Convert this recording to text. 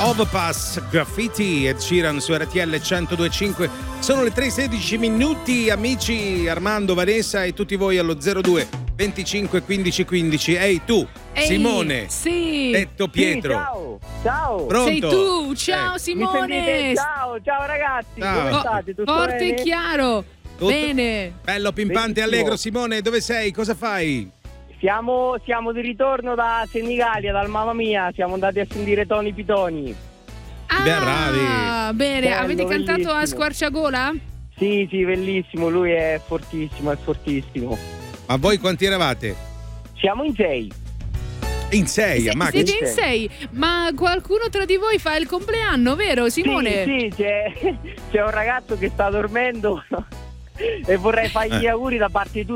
Overpass, Graffiti, Ed Sheeran su RTL 102.5. Sono le 3:16 minuti, amici. Armando, Vanessa e tutti voi allo 02 25 15 15. Ehi tu, Simone. Sì. Detto Pietro. Sì, ciao. Pronto? Sei tu, ciao Simone. Ciao ragazzi. Ciao. Come state? Tutto Forte bene? e chiaro. Tutto Bene. bello, pimpante, Benissimo. allegro. Simone, dove sei? Cosa fai? Siamo di ritorno da Senigallia, dal Mamma Mia. Siamo andati a sentire Tony Pitoni. Bravi. Bene. Bello, Avete cantato a bellissimo. squarciagola? Sì, bellissimo. Lui è fortissimo. Ma voi quanti eravate? Siamo in 6. In 6, a macchina. Siete in 6, ma qualcuno tra di voi fa il compleanno, vero Simone? Sì, c'è un ragazzo che sta dormendo e vorrei fargli gli auguri da parte di